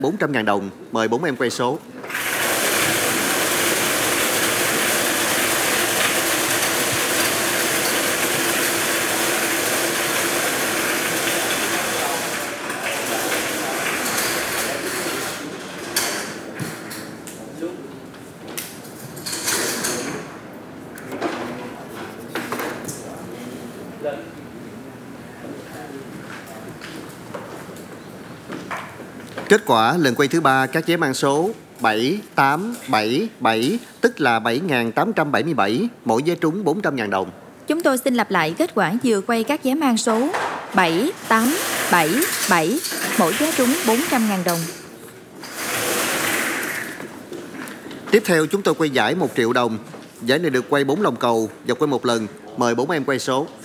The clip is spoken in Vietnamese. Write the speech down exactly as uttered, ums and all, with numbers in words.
bốn trăm ngàn đồng. Mời bốn em quay số. Kết quả lần quay thứ ba các vé mang số bảy tám bảy bảy, tức là bảy nghìn tám trăm bảy mươi bảy, mỗi vé trúng bốn trăm ngàn đồng. Chúng tôi xin lặp lại kết quả vừa quay các vé mang số bảy tám bảy bảy, mỗi vé trúng bốn trăm ngàn đồng. Tiếp theo chúng tôi quay giải một triệu đồng. Giải này được quay bốn lòng cầu và quay một lần. Mời bốn em quay số.